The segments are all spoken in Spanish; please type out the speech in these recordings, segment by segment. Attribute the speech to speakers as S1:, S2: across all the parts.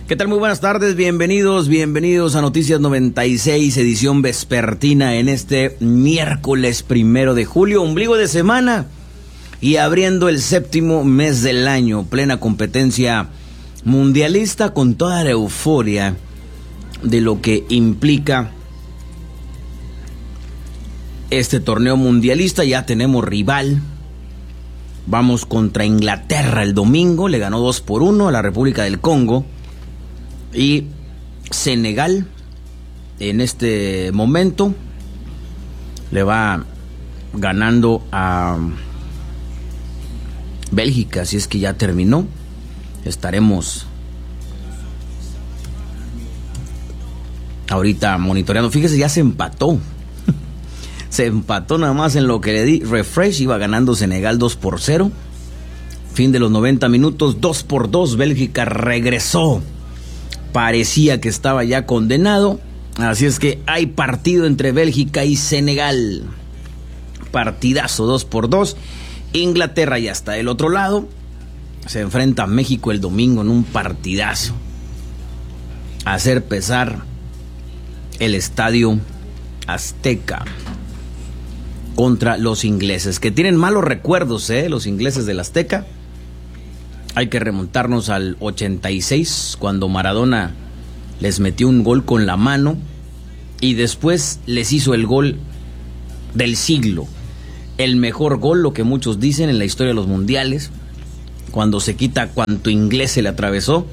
S1: ¿Qué tal? Muy buenas tardes, bienvenidos a Noticias 96, edición vespertina en este miércoles 1 de julio, ombligo de semana y abriendo el 7º mes del año, plena competencia mundialista con toda la euforia de lo que implica este torneo mundialista. Ya tenemos rival. Vamos contra Inglaterra el domingo, le ganó 2-1 a la República del Congo. Y Senegal en este momento le va ganando a Bélgica, así es que ya terminó. Estaremos ahorita monitoreando. Fíjese, ya se empató. Se empató nada más en lo que le di refresh. Iba ganando Senegal 2-0. Fin de los 90 minutos, 2-2. Bélgica regresó. Parecía que estaba ya condenado. Así es que hay partido entre Bélgica y Senegal. Partidazo 2-2. Inglaterra ya está del otro lado. Se enfrenta a México el domingo en un partidazo. Hacer pesar el estadio Azteca contra los ingleses, que tienen malos recuerdos, los ingleses del Azteca. Hay que remontarnos al 86, cuando Maradona les metió un gol con la mano y después les hizo el gol del siglo. El mejor gol, lo que muchos dicen, en la historia de los mundiales, cuando se quita cuanto inglés se le atravesó.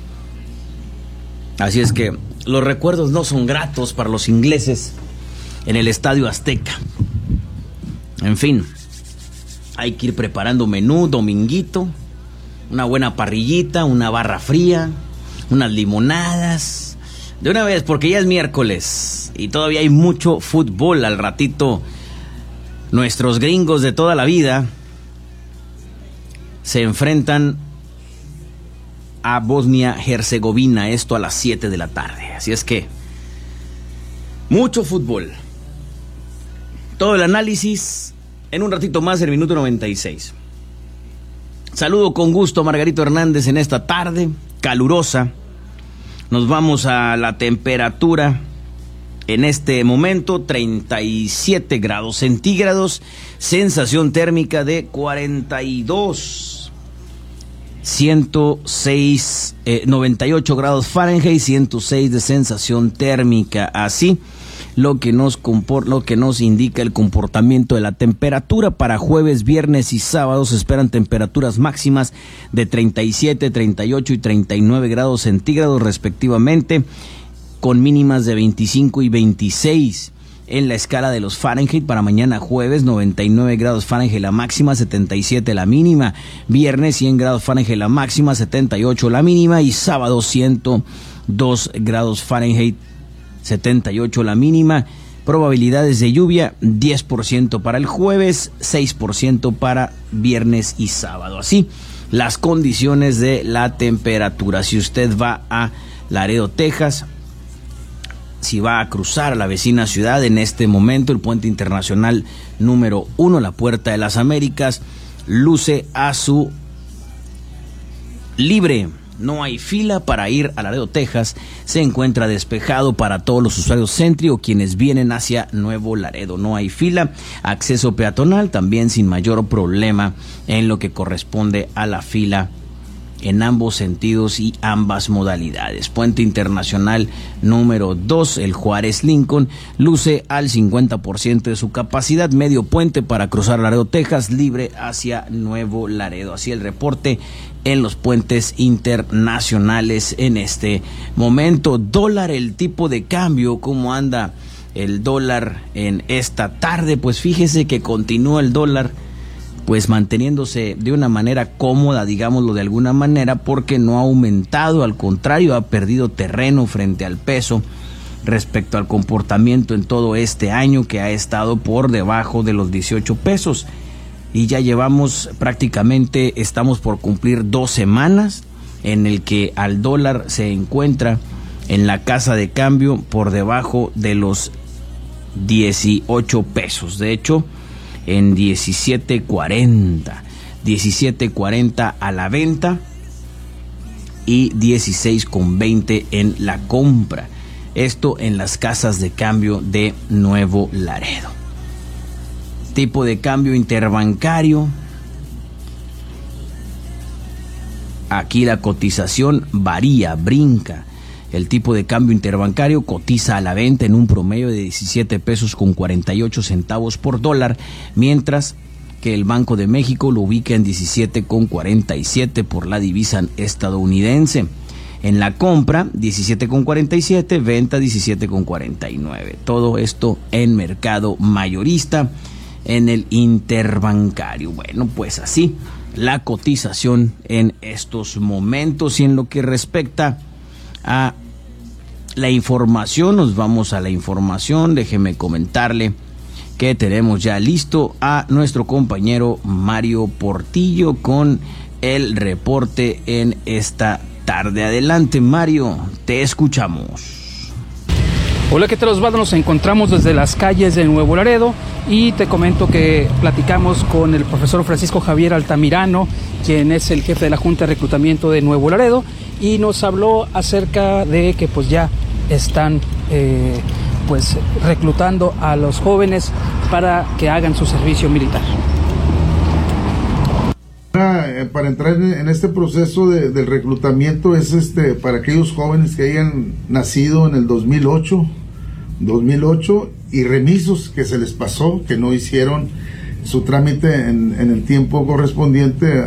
S1: Así es que los recuerdos no son gratos para los ingleses en el Estadio Azteca. En fin, hay que ir preparando menú, dominguito. Una buena parrillita, una barra fría, unas limonadas. De una vez, porque ya es miércoles y todavía hay mucho fútbol. Al ratito, nuestros gringos de toda la vida se enfrentan a Bosnia-Herzegovina. Esto a las 7 de la tarde. Así es que, mucho fútbol. Todo el análisis en un ratito más, el minuto 96. Saludo con gusto a Margarito Hernández en esta tarde calurosa. Nos vamos a la temperatura en este momento, 37 grados centígrados, sensación térmica de 42, 98 grados Fahrenheit, 106 de sensación térmica. Así lo que nos indica el comportamiento de la temperatura. Para jueves, viernes y sábado se esperan temperaturas máximas de 37, 38 y 39 grados centígrados respectivamente, con mínimas de 25 y 26. En la escala de los Fahrenheit, para mañana jueves, 99 grados Fahrenheit la máxima, 77 la mínima. Viernes, 100 grados Fahrenheit la máxima, 78 la mínima. Y sábado, 102 grados Fahrenheit, 78 la mínima. Probabilidades de lluvia 10% para el jueves, 6% para viernes y sábado. Así las condiciones de la temperatura. Si usted va a Laredo, Texas, si va a cruzar a la vecina ciudad, en este momento el puente internacional número 1, la Puerta de las Américas, luce a su libre. No hay fila para ir a Laredo, Texas. Se encuentra despejado para todos los usuarios Sentry o quienes vienen hacia Nuevo Laredo. No hay fila. Acceso peatonal también sin mayor problema en lo que corresponde a la fila en ambos sentidos y ambas modalidades. Puente internacional número 2, el Juárez Lincoln, luce al 50% de su capacidad. Medio puente para cruzar Laredo, Texas, libre hacia Nuevo Laredo. Así el reporte en los puentes internacionales en este momento. Dólar, el tipo de cambio, ¿cómo anda el dólar en esta tarde? Pues fíjese que continúa el dólar pues manteniéndose de una manera cómoda, digámoslo de alguna manera, porque no ha aumentado, al contrario, ha perdido terreno frente al peso respecto al comportamiento en todo este año, que ha estado por debajo de los 18 pesos. Y ya llevamos prácticamente, estamos por cumplir 2 semanas en el que al dólar se encuentra en la casa de cambio por debajo de los 18 pesos. De hecho, en 17.40 a la venta y 16.20 en la compra. Esto en las casas de cambio de Nuevo Laredo. Tipo de cambio interbancario. Aquí la cotización varía, brinca. El tipo de cambio interbancario cotiza a la venta en un promedio de 17 pesos con 48 centavos por dólar, mientras que el Banco de México lo ubica en 17 con 47 por la divisa estadounidense. En la compra, 17 con 47, venta 17 con 49. Todo esto en mercado mayorista, en el interbancario. Bueno, pues así la cotización en estos momentos. Y en lo que respecta a la información, nos vamos a la información. Déjeme comentarle que tenemos ya listo a nuestro compañero Mario Portillo con el reporte en esta tarde. Adelante, Mario, te escuchamos.
S2: Hola, ¿qué tal, Osvaldo? Nos encontramos desde las calles de Nuevo Laredo y te comento que platicamos con el profesor Francisco Javier Altamirano, quien es el jefe de la Junta de Reclutamiento de Nuevo Laredo, y nos habló acerca de que pues ya están reclutando a los jóvenes para que hagan su servicio militar.
S3: Para entrar en este proceso del reclutamiento es para aquellos jóvenes que hayan nacido en el 2008 y remisos que se les pasó, que no hicieron su trámite en el tiempo correspondiente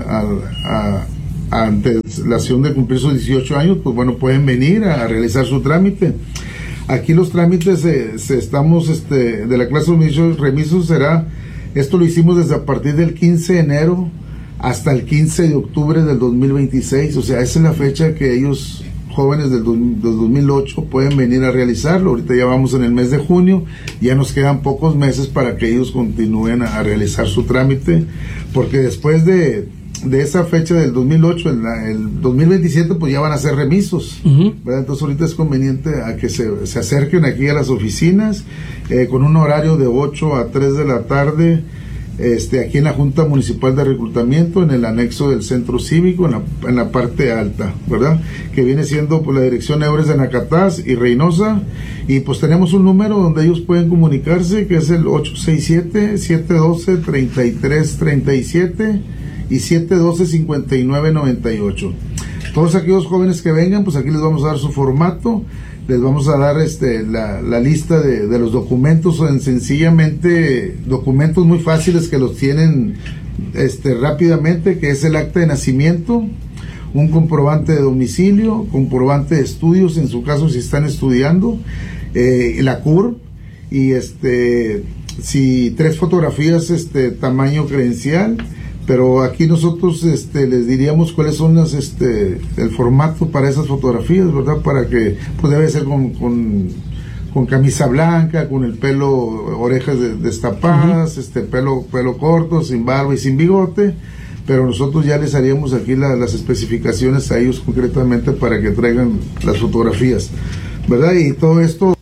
S3: ante la acción de cumplir sus 18 años, pues bueno, pueden venir a realizar su trámite. Aquí los trámites estamos de la clase de remisos será, esto lo hicimos desde a partir del 15 de enero hasta el 15 de octubre del 2026, o sea, esa es la fecha que ellos, jóvenes del 2008, pueden venir a realizarlo. Ahorita ya vamos en el mes de junio, ya nos quedan pocos meses para que ellos continúen a realizar su trámite, porque después de esa fecha del 2008, el 2027, pues ya van a ser remisos, ¿verdad? Entonces ahorita es conveniente a que se acerquen aquí a las oficinas, con un horario de 8 a 3 de la tarde, aquí en la Junta Municipal de Reclutamiento, en el anexo del Centro Cívico, en la parte alta, ¿verdad? Que viene siendo pues la dirección Eures de Nacatás y Reynosa, y pues tenemos un número donde ellos pueden comunicarse, que es el 867-712-3337 y 712-5998. Todos aquellos jóvenes que vengan, pues aquí les vamos a dar su formato, les vamos a dar la lista de los documentos, sencillamente documentos muy fáciles que los tienen rápidamente, que es el acta de nacimiento, un comprobante de domicilio, comprobante de estudios en su caso si están estudiando, la CUR, y si 3 fotografías tamaño credencial. Pero aquí nosotros les diríamos cuáles son el formato para esas fotografías, ¿verdad? Para que pues debe ser con camisa blanca, con el pelo, orejas destapadas, pelo corto, sin barba y sin bigote, pero nosotros ya les haríamos aquí las especificaciones a ellos concretamente para que traigan las fotografías, ¿verdad? Y todo esto.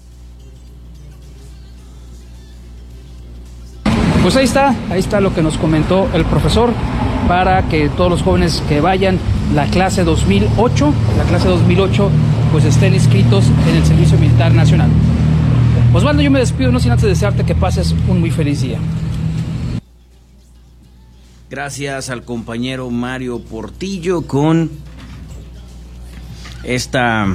S2: Pues ahí está lo que nos comentó el profesor, para que todos los jóvenes que vayan la clase 2008, pues estén inscritos en el Servicio Militar Nacional. Osvaldo, yo me despido, no sin antes desearte que pases un muy feliz día.
S1: Gracias al compañero Mario Portillo con esta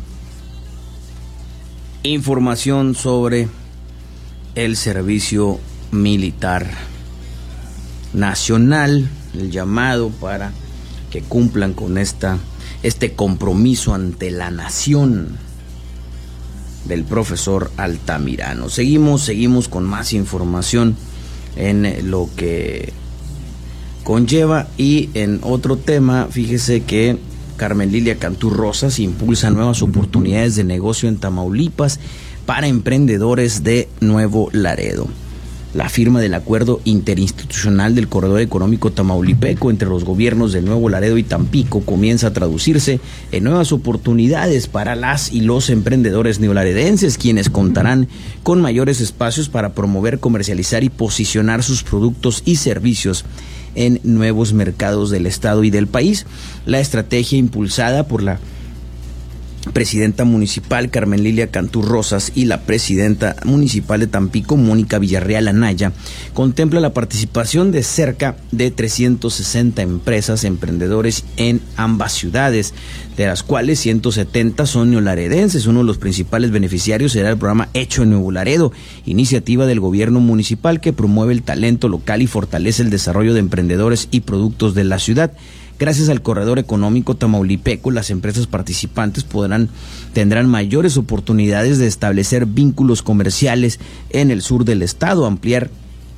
S1: información sobre el servicio militar nacional, el llamado para que cumplan con este compromiso ante la nación del profesor Altamirano. Seguimos con más información en lo que conlleva, y en otro tema, fíjese que Carmen Lilia Cantú Rosas impulsa nuevas oportunidades de negocio en Tamaulipas para emprendedores de Nuevo Laredo. La firma del acuerdo interinstitucional del Corredor Económico Tamaulipeco entre los gobiernos de Nuevo Laredo y Tampico comienza a traducirse en nuevas oportunidades para las y los emprendedores neolaredenses, quienes contarán con mayores espacios para promover, comercializar y posicionar sus productos y servicios en nuevos mercados del estado y del país. La estrategia impulsada por la presidenta municipal Carmen Lilia Cantú Rosas y la presidenta municipal de Tampico, Mónica Villarreal Anaya, contempla la participación de cerca de 360 empresas, emprendedores en ambas ciudades, de las cuales 170 son neolaredenses. Uno de los principales beneficiarios será el programa Hecho en Nuevo Laredo, iniciativa del gobierno municipal que promueve el talento local y fortalece el desarrollo de emprendedores y productos de la ciudad. Gracias al corredor económico tamaulipeco, las empresas participantes tendrán mayores oportunidades de establecer vínculos comerciales en el sur del estado, ampliar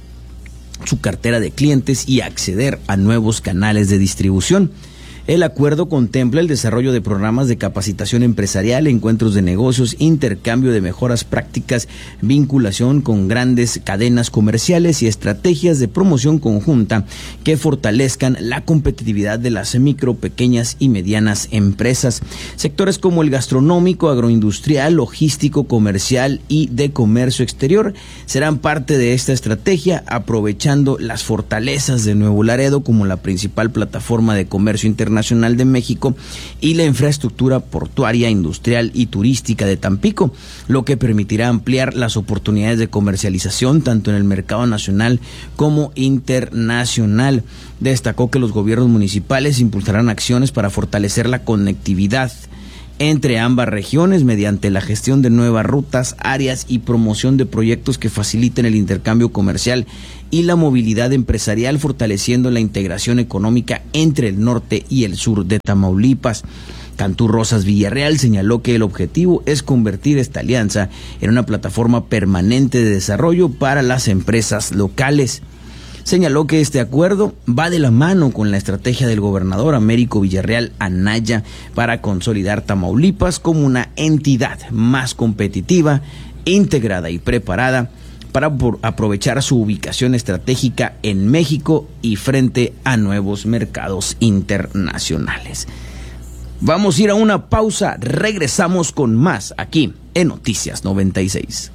S1: su cartera de clientes y acceder a nuevos canales de distribución. El acuerdo contempla el desarrollo de programas de capacitación empresarial, encuentros de negocios, intercambio de mejoras prácticas, vinculación con grandes cadenas comerciales y estrategias de promoción conjunta que fortalezcan la competitividad de las micro, pequeñas y medianas empresas. Sectores como el gastronómico, agroindustrial, logístico, comercial y de comercio exterior serán parte de esta estrategia, aprovechando las fortalezas de Nuevo Laredo como la principal plataforma de comercio internacional de México y la infraestructura portuaria, industrial y turística de Tampico, lo que permitirá ampliar las oportunidades de comercialización tanto en el mercado nacional como internacional. Destacó que los gobiernos municipales impulsarán acciones para fortalecer la conectividad entre ambas regiones mediante la gestión de nuevas rutas, áreas y promoción de proyectos que faciliten el intercambio comercial y la movilidad empresarial, fortaleciendo la integración económica entre el norte y el sur de Tamaulipas. Cantú Rosas Villarreal señaló que el objetivo es convertir esta alianza en una plataforma permanente de desarrollo para las empresas locales. Señaló que este acuerdo va de la mano con la estrategia del gobernador Américo Villarreal Anaya para consolidar Tamaulipas como una entidad más competitiva, integrada y preparada para aprovechar su ubicación estratégica en México y frente a nuevos mercados internacionales. Vamos a ir a una pausa, regresamos con más aquí en Noticias 96.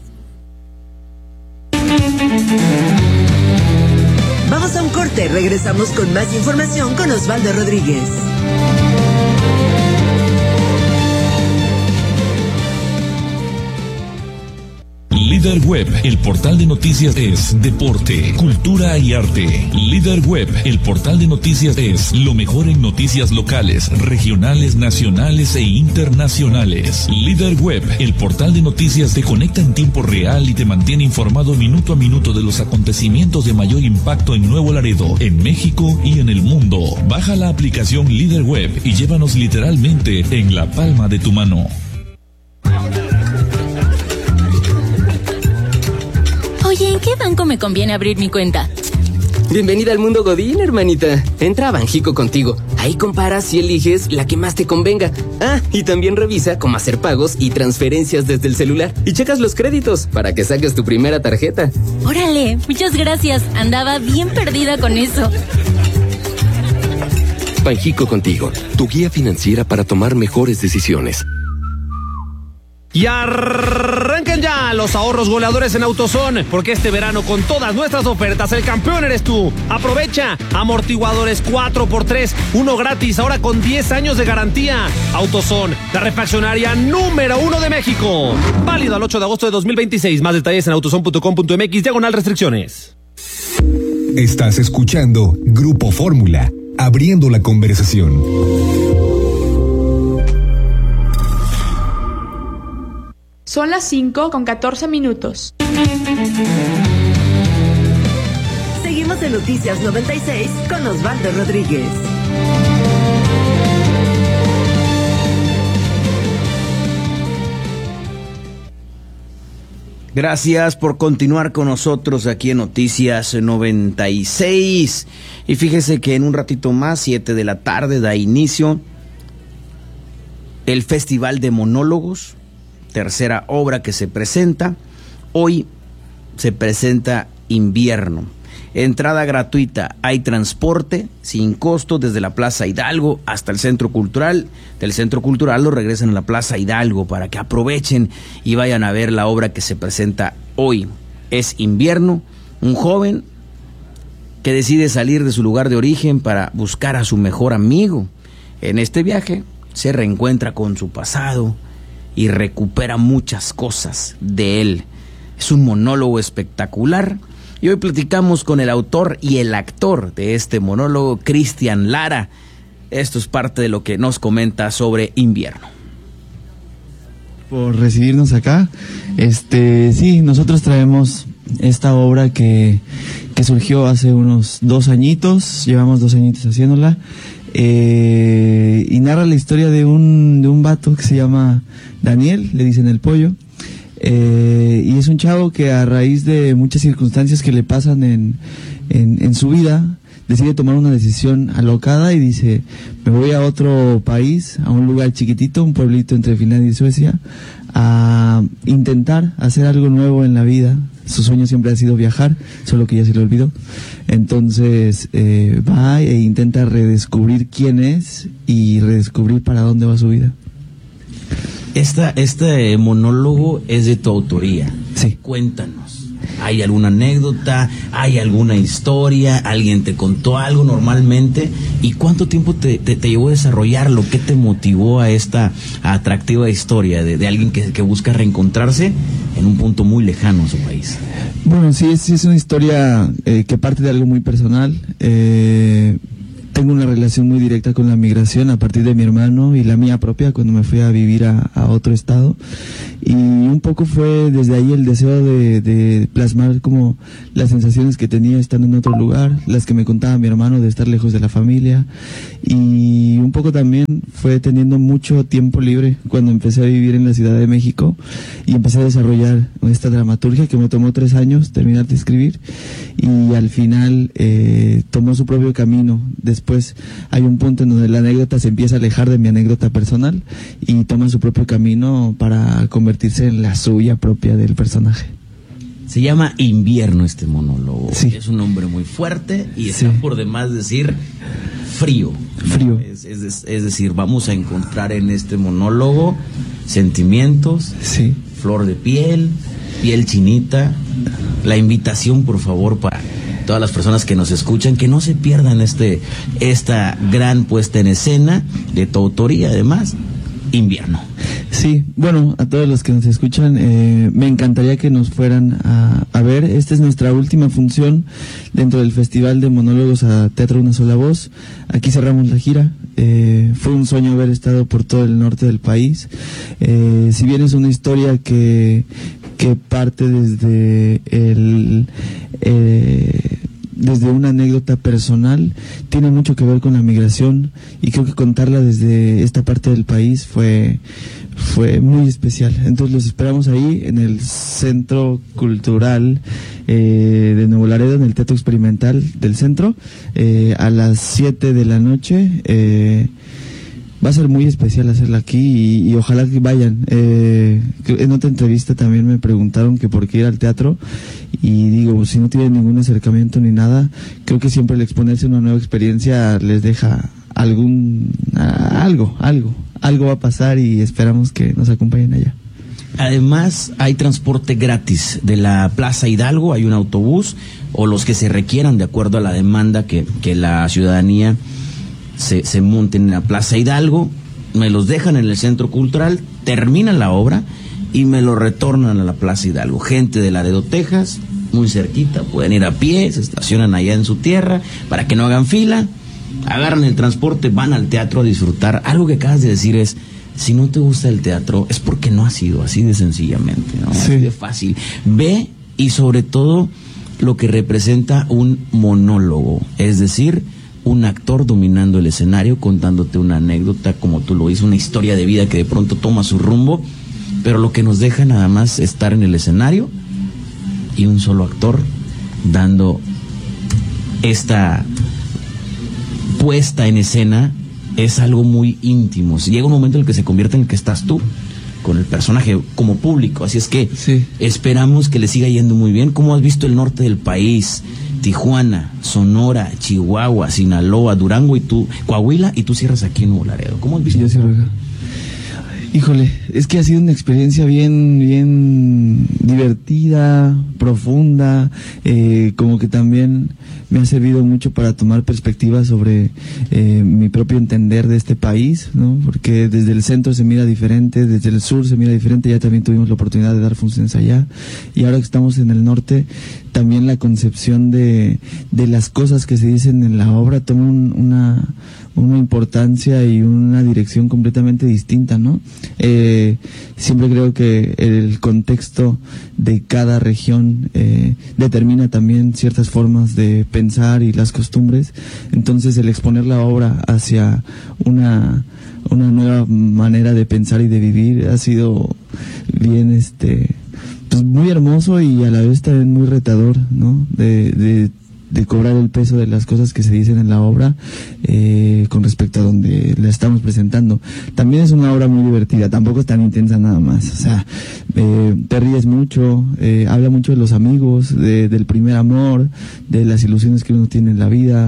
S4: Vamos a un corte, regresamos con más información con Osvaldo Rodríguez.
S5: Líder Web, el portal de noticias es deporte, cultura y arte. Líder Web, el portal de noticias es lo mejor en noticias locales, regionales, nacionales e internacionales. Líder Web, el portal de noticias te conecta en tiempo real y te mantiene informado minuto a minuto de los acontecimientos de mayor impacto en Nuevo Laredo, en México y en el mundo. Baja la aplicación Líder Web y llévanos literalmente en la palma de tu mano.
S6: Oye, ¿en qué banco me conviene abrir mi cuenta?
S7: Bienvenida al mundo Godín, hermanita. Entra a Banjico Contigo. Ahí comparas y eliges la que más te convenga. Ah, y también revisa cómo hacer pagos y transferencias desde el celular. Y checas los créditos para que saques tu primera tarjeta.
S6: Órale, muchas gracias. Andaba bien perdida con eso.
S8: Banjico Contigo, tu guía financiera para tomar mejores decisiones.
S9: Y arranquen ya los ahorros goleadores en AutoZone, porque este verano con todas nuestras ofertas el campeón eres tú. Aprovecha amortiguadores 4x3, uno gratis, ahora con 10 años de garantía. AutoZone, la refaccionaria número 1 de México. Válido al 8 de agosto de 2026. Más detalles en autozone.com.mx/restricciones.
S10: Estás escuchando Grupo Fórmula, abriendo la conversación.
S11: Son las 5:14.
S4: Seguimos en Noticias 96 con Osvaldo Rodríguez.
S1: Gracias por continuar con nosotros aquí en Noticias 96. Y fíjese que en un ratito más, 7 de la tarde, da inicio el Festival de Monólogos, tercera obra que se presenta. Hoy se presenta Invierno. Entrada gratuita, hay transporte sin costo desde la Plaza Hidalgo hasta el Centro Cultural. Del Centro Cultural lo regresan a la Plaza Hidalgo para que aprovechen y vayan a ver la obra que se presenta hoy. Es Invierno, un joven que decide salir de su lugar de origen para buscar a su mejor amigo. En este viaje se reencuentra con su pasado y recupera muchas cosas de él. Es un monólogo espectacular y hoy platicamos con el autor y el actor de este monólogo, Cristian Lara. Esto es parte de lo que nos comenta sobre Invierno.
S12: Por recibirnos acá. Sí, nosotros traemos esta obra que surgió hace unos 2 añitos, llevamos 2 añitos haciéndola, y narra la historia de un vato que se llama Daniel, le dicen el pollo, y es un chavo que a raíz de muchas circunstancias que le pasan en su vida, decide tomar una decisión alocada y dice: me voy a otro país, a un lugar chiquitito, un pueblito entre Finlandia y Suecia, a intentar hacer algo nuevo en la vida. Su sueño siempre ha sido viajar, solo que ya se le olvidó. Entonces va e intenta redescubrir quién es y redescubrir para dónde va su vida.
S1: Este monólogo es de tu autoría.
S12: Sí.
S1: Cuéntanos. ¿Hay alguna anécdota? ¿Hay alguna historia? ¿Alguien te contó algo normalmente? ¿Y cuánto tiempo te llevó a desarrollarlo? ¿Qué te motivó a esta atractiva historia de alguien que busca reencontrarse en un punto muy lejano a su país?
S12: Bueno, sí es una historia que parte de algo muy personal. Tengo una relación muy directa con la migración a partir de mi hermano y la mía propia cuando me fui a vivir a otro estado, y un poco fue desde ahí el deseo de plasmar como las sensaciones que tenía estando en otro lugar, las que me contaba mi hermano de estar lejos de la familia, y un poco también fue teniendo mucho tiempo libre cuando empecé a vivir en la Ciudad de México y empecé a desarrollar esta dramaturgia que me tomó 3 años terminar de escribir, y al final tomó su propio camino. Después hay un punto en donde la anécdota se empieza a alejar de mi anécdota personal y toma su propio camino para convertirse en la suya propia del personaje.
S1: Se llama Invierno este monólogo.
S12: Sí.
S1: Es un nombre muy fuerte y está por demás decir frío, ¿no?
S12: Frío.
S1: Es decir, vamos a encontrar en este monólogo sentimientos, flor de piel chinita. La invitación, por favor, para todas las personas que nos escuchan, que no se pierdan esta gran puesta en escena de tu autoría, además, Invierno.
S12: Sí, bueno, a todos los que nos escuchan, me encantaría que nos fueran a ver. Esta es nuestra última función dentro del Festival de Monólogos a Teatro Una Sola Voz. Aquí cerramos la gira. Fue un sueño haber estado por todo el norte del país. Si bien es una historia que parte desde una anécdota personal, tiene mucho que ver con la migración, y creo que contarla desde esta parte del país fue muy especial. Entonces los esperamos ahí en el Centro Cultural de Nuevo Laredo, en el Teatro Experimental del centro, a las 7 de la noche. Va a ser muy especial hacerla aquí y ojalá que vayan. En otra entrevista también me preguntaron que por qué ir al teatro, y digo, si no tienen ningún acercamiento ni nada, creo que siempre el exponerse a una nueva experiencia les deja algo va a pasar, y esperamos que nos acompañen allá.
S1: Además, hay transporte gratis de la Plaza Hidalgo, hay un autobús, o los que se requieran de acuerdo a la demanda que la ciudadanía se monten en la Plaza Hidalgo, me los dejan en el Centro Cultural, terminan la obra y me lo retornan a la Plaza Hidalgo. Gente de Laredo, Texas, muy cerquita, pueden ir a pie, se estacionan allá en su tierra para que no hagan fila, agarran el transporte, van al teatro a disfrutar. Algo que acabas de decir es: si no te gusta el teatro es porque no has ido, así de sencillamente, ¿no? Así de fácil. Ve, y sobre todo lo que representa un monólogo, es decir, un actor dominando el escenario, contándote una anécdota, como tú lo hizo, una historia de vida que de pronto toma su rumbo, pero lo que nos deja nada más estar en el escenario y un solo actor dando esta puesta en escena es algo muy íntimo. Llega un momento en el que se convierte en el que estás tú con el personaje como público, así es que esperamos que le siga yendo muy bien. ¿Cómo has visto el norte del país? Tijuana, Sonora, Chihuahua, Sinaloa, Durango y tú, Coahuila, y tú cierras aquí en Nuevo Laredo. ¿Cómo has visto?
S12: Yo cierro acá. Híjole, es que ha sido una experiencia bien divertida, profunda, como que también me ha servido mucho para tomar perspectiva sobre mi propio entender de este país, ¿no? Porque desde el centro se mira diferente, desde el sur se mira diferente, ya también tuvimos la oportunidad de dar funciones allá, y ahora que estamos en el norte, también la concepción de las cosas que se dicen en la obra toma una importancia y una dirección completamente distinta, ¿no? Siempre creo que el contexto de cada región determina también ciertas formas de pensar y las costumbres. Entonces el exponer la obra hacia una nueva manera de pensar y de vivir ha sido bien pues muy hermoso y a la vez también muy retador, ¿no? De cobrar el peso de las cosas que se dicen en la obra con respecto a donde la estamos presentando. También es una obra muy divertida, tampoco es tan intensa nada más, o sea, te ríes mucho, habla mucho de los amigos, del primer amor, de las ilusiones que uno tiene en la vida,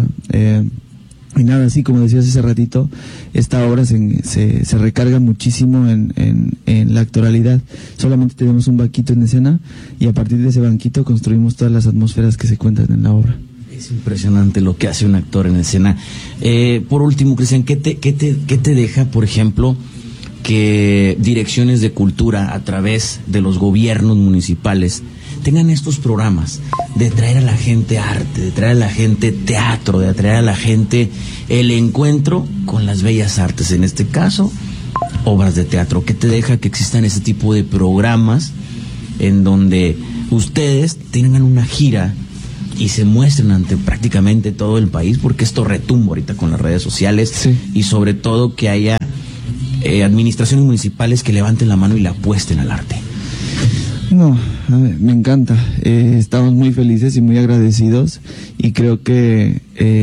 S12: y nada, así como decías hace ratito, esta obra se recarga muchísimo en la actoralidad. Solamente tenemos un banquito en escena y a partir de ese banquito construimos todas las atmósferas que se cuentan en la obra.
S1: Es impresionante lo que hace un actor en escena. Por último, Cristian, ¿qué te deja, por ejemplo, que direcciones de cultura a través de los gobiernos municipales tengan estos programas de traer a la gente arte, de traer a la gente teatro, de atraer a la gente el encuentro con las bellas artes, en este caso, obras de teatro? ¿Qué te deja que existan ese tipo de programas en donde ustedes tengan una gira y se muestren ante prácticamente todo el país? Porque esto retumba ahorita con las redes sociales, sí. Y sobre todo que haya administraciones municipales que levanten la mano y la apuesten al arte.
S12: No, me encanta, estamos muy felices y muy agradecidos y creo que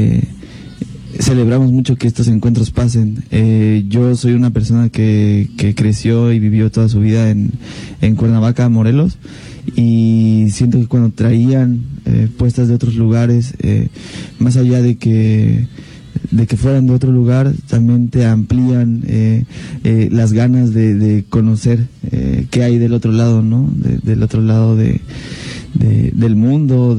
S12: celebramos mucho que estos encuentros pasen. Yo soy una persona que creció y vivió toda su vida en Cuernavaca, Morelos, y siento que cuando traían puestas de otros lugares, más allá de que fueran de otro lugar, también te amplían las ganas de conocer qué hay del otro lado, ¿no? Del otro lado del mundo,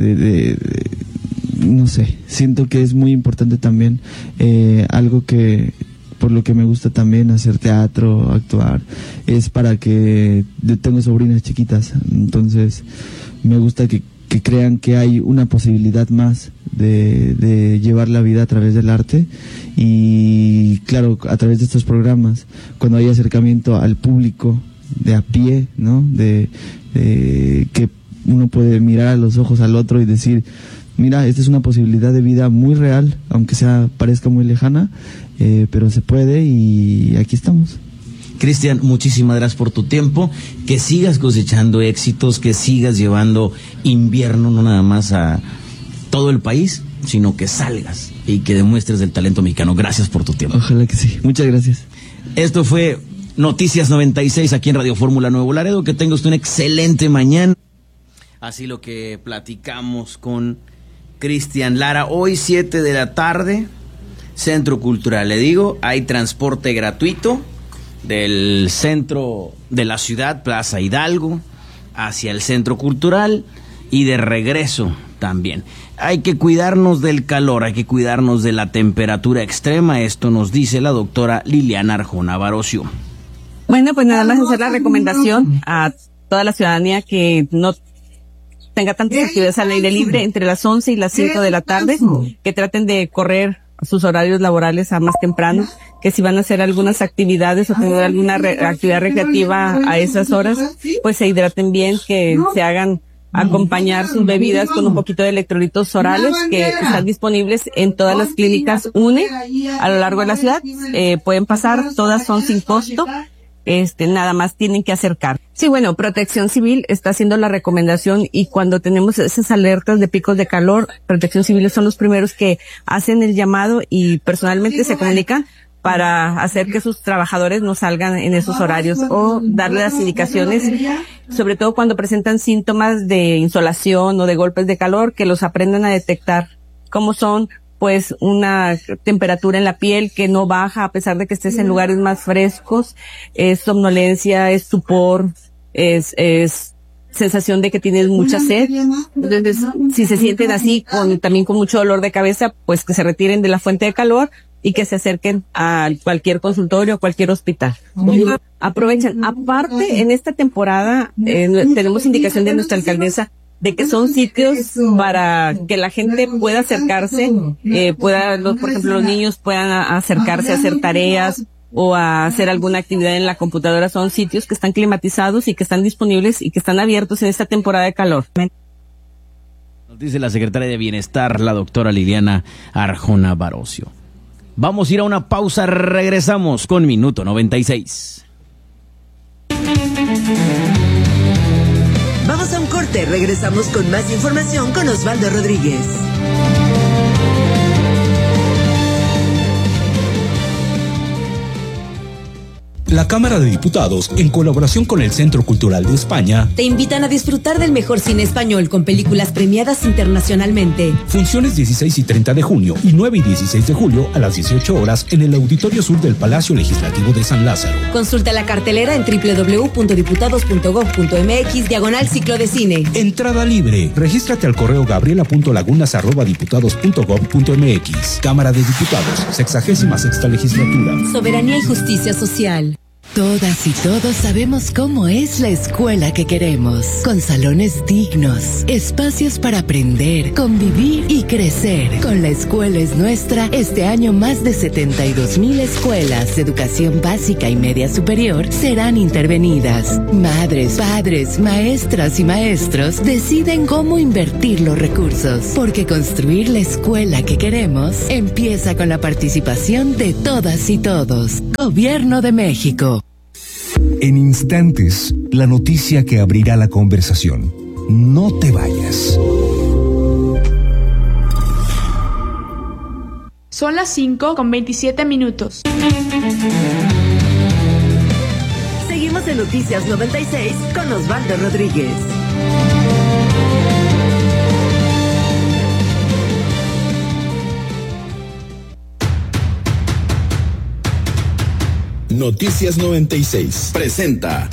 S12: no sé, siento que es muy importante también, algo que por lo que me gusta también hacer teatro, actuar, es para que yo tengo sobrinas chiquitas, entonces me gusta que crean que hay una posibilidad más de llevar la vida a través del arte, y claro, a través de estos programas, cuando hay acercamiento al público de a pie, ¿no? De que uno puede mirar a los ojos al otro y decir, mira, esta es una posibilidad de vida muy real, aunque parezca muy lejana, pero se puede, y aquí estamos.
S1: Cristian, muchísimas gracias por tu tiempo, que sigas cosechando éxitos, que sigas llevando invierno no nada más a todo el país, sino que salgas y que demuestres el talento mexicano. Gracias por tu tiempo.
S12: Ojalá que sí, muchas gracias.
S1: Esto fue Noticias 96 aquí en Radio Fórmula Nuevo Laredo. Que tenga usted una excelente mañana. Así lo que platicamos con Cristian Lara. Hoy 7 de la tarde, Centro Cultural. Le digo, hay transporte gratuito del centro de la ciudad, Plaza Hidalgo, hacia el Centro Cultural y de regreso también. Hay que cuidarnos del calor, hay que cuidarnos de la temperatura extrema. Esto nos dice la doctora Liliana Arjona Barocio.
S13: Bueno, pues nada más hacer la recomendación a toda la ciudadanía que no tenga tantas actividades al aire libre entre las 11 y las 5 de la tarde, que traten de correr sus horarios laborales a más temprano, que si van a hacer algunas actividades o tener alguna actividad recreativa a esas horas, pues se hidraten bien, que se hagan acompañar sus bebidas con un poquito de electrolitos orales que están disponibles en todas las clínicas UNE a lo largo de la ciudad. Pueden pasar, todas son sin costo. Nada más tienen que acercar. Sí, bueno, Protección Civil está haciendo la recomendación, y cuando tenemos esas alertas de picos de calor, Protección Civil son los primeros que hacen el llamado y personalmente se comunican para hacer que sus trabajadores no salgan en esos horarios, o darle las indicaciones, sobre todo cuando presentan síntomas de insolación o de golpes de calor, que los aprendan a detectar cómo son, pues una temperatura en la piel que no baja a pesar de que estés en lugares más frescos, es somnolencia, es stupor, es sensación de que tienes mucha sed. Entonces, si se sienten así, también con mucho dolor de cabeza, pues que se retiren de la fuente de calor y que se acerquen a cualquier consultorio o cualquier hospital. Aprovechen. Aparte, en esta temporada tenemos indicación de nuestra alcaldesa de que son sitios para que la gente pueda acercarse, por ejemplo, los niños puedan acercarse a hacer tareas o a hacer alguna actividad en la computadora. Son sitios que están climatizados y que están disponibles y que están abiertos en esta temporada de calor.
S1: Nos dice la secretaria de Bienestar, la doctora Liliana Arjona Barocio. Vamos a ir a una pausa, regresamos con Minuto 96.
S4: Vamos a un corte, regresamos con más información con Osvaldo Rodríguez.
S14: La Cámara de Diputados, en colaboración con el Centro Cultural de España,
S15: te invitan a disfrutar del mejor cine español con películas premiadas internacionalmente.
S14: Funciones 16 y 30 de junio y 9 y 16 de julio a las 18 horas en el Auditorio Sur del Palacio Legislativo de San Lázaro.
S15: Consulta la cartelera en www.diputados.gov.mx/ciclo de cine.
S14: Entrada libre. Regístrate al correo gabriela.lagunas@diputados.gov.mx. Cámara de Diputados, 66ª Legislatura.
S15: Soberanía y justicia social.
S16: Todas y todos sabemos cómo es la escuela que queremos, con salones dignos, espacios para aprender, convivir y crecer. Con La Escuela es Nuestra, este año más de 72,000 escuelas de educación básica y media superior serán intervenidas. Madres, padres, maestras y maestros deciden cómo invertir los recursos, porque construir la escuela que queremos empieza con la participación de todas y todos. Gobierno de México.
S10: En instantes, la noticia que abrirá la conversación. No te vayas.
S11: Son las 5:27.
S4: Seguimos en Noticias 96 con Osvaldo Rodríguez.
S17: Noticias 96 presenta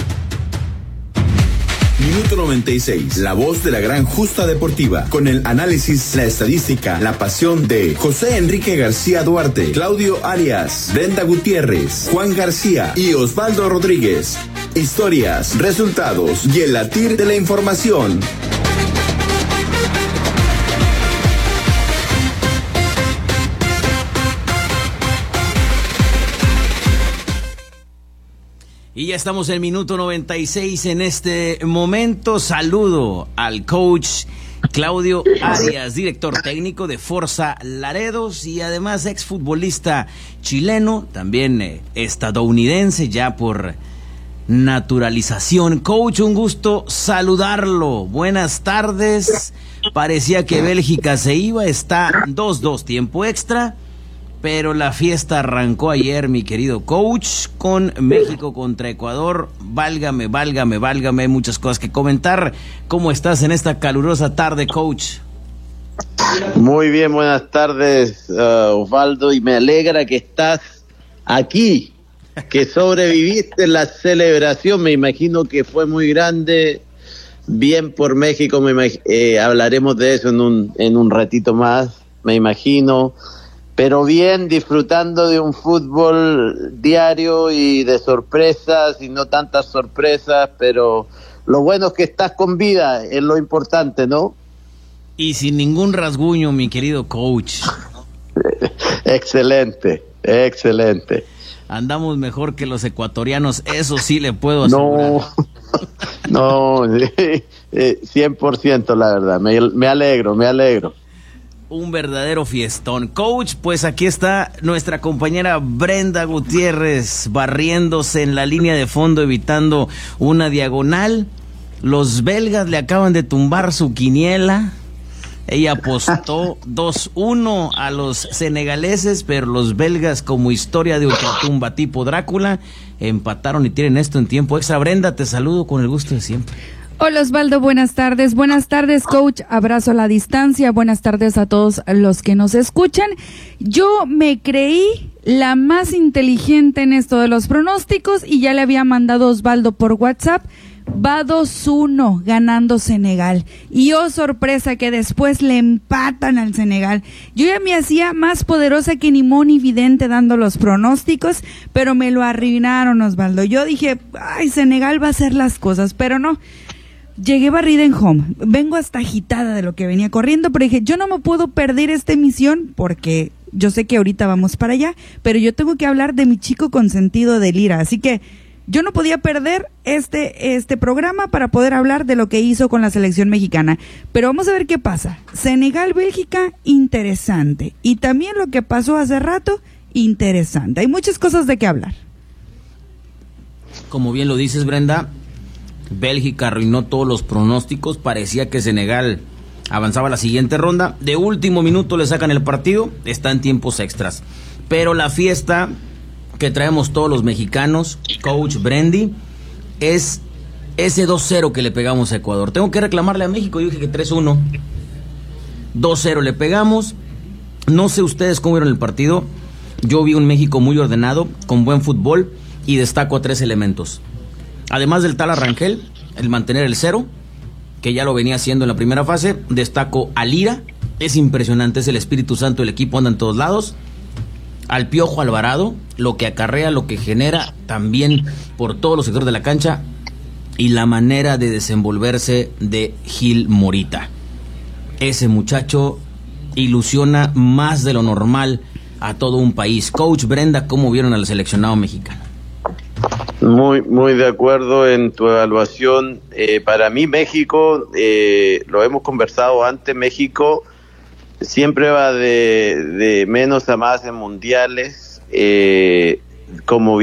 S17: Minuto 96, la voz de la gran justa deportiva, con el análisis, la estadística, la pasión de José Enrique García Duarte, Claudio Arias, Brenda Gutiérrez, Juan García y Osvaldo Rodríguez. Historias, resultados y el latir de la información.
S1: Y ya estamos en Minuto 96 en este momento. Saludo al coach Claudio Arias, director técnico de Forza Laredos y además exfutbolista chileno, también estadounidense ya por naturalización. Coach, un gusto saludarlo. Buenas tardes. Parecía que Bélgica se iba, está 2-2 tiempo extra. Pero la fiesta arrancó ayer, mi querido coach, con México contra Ecuador. Válgame, muchas cosas que comentar. ¿Cómo estás en esta calurosa tarde, coach?
S18: Muy bien, buenas tardes, Osvaldo, y me alegra que estás aquí, que sobreviviste en la celebración. Me imagino que fue muy grande. Bien por México, hablaremos de eso en un ratito más, me imagino. Pero bien, disfrutando de un fútbol diario y de sorpresas y no tantas sorpresas, pero lo bueno es que estás con vida, es lo importante, ¿no?
S1: Y sin ningún rasguño, mi querido coach.
S18: Excelente.
S1: Andamos mejor que los ecuatorianos, eso sí le puedo asegurar.
S18: No, 100% la verdad, me alegro.
S1: Un verdadero fiestón. Coach, pues aquí está nuestra compañera Brenda Gutiérrez barriéndose en la línea de fondo, evitando una diagonal. Los belgas le acaban de tumbar su quiniela. Ella apostó 2-1 a los senegaleses, pero los belgas, como historia de ultratumba tipo Drácula, empataron y tienen esto en tiempo extra. Brenda, te saludo con el gusto de siempre.
S19: Hola Osvaldo, buenas tardes. Buenas tardes, coach. Abrazo a la distancia. Buenas tardes a todos los que nos escuchan. Yo me creí la más inteligente en esto de los pronósticos y ya le había mandado a Osvaldo por WhatsApp. Va 2-1 ganando Senegal. Y oh sorpresa que después le empatan al Senegal. Yo ya me hacía más poderosa que ni Moni Vidente dando los pronósticos, pero me lo arruinaron, Osvaldo. Yo dije, ay, Senegal va a hacer las cosas, pero no. Llegué barrida en home. Vengo hasta agitada de lo que venía corriendo, pero dije, yo no me puedo perder esta emisión porque yo sé que ahorita vamos para allá, pero yo tengo que hablar de mi chico consentido de Lira, así que yo no podía perder este programa para poder hablar de lo que hizo con la selección mexicana. Pero vamos a ver qué pasa. Senegal-Bélgica, interesante. Y también lo que pasó hace rato, interesante. Hay muchas cosas de qué hablar.
S1: Como bien lo dices, Brenda, Bélgica arruinó todos los pronósticos. Parecía que Senegal avanzaba a la siguiente ronda. De último minuto le sacan el partido. Está en tiempos extras. Pero la fiesta que traemos todos los mexicanos, coach Brendy, es ese 2-0 que le pegamos a Ecuador. Tengo que reclamarle a México. Yo dije que 3-1. 2-0 le pegamos. No sé ustedes cómo vieron el partido. Yo vi un México muy ordenado, con buen fútbol, y destaco a 3 elementos. Además del tal Arrangel, el mantener el 0, que ya lo venía haciendo en la primera fase, destaco a Lira. Es impresionante, es el Espíritu Santo del equipo, anda en todos lados. Al Piojo Alvarado, lo que acarrea, lo que genera también por todos los sectores de la cancha, y la manera de desenvolverse de Gil Morita. Ese muchacho ilusiona más de lo normal a todo un país. Coach Brenda, ¿cómo vieron al seleccionado mexicano?
S18: Muy de acuerdo en tu evaluación. Para mí México, lo hemos conversado antes, México siempre va de menos a más en mundiales, como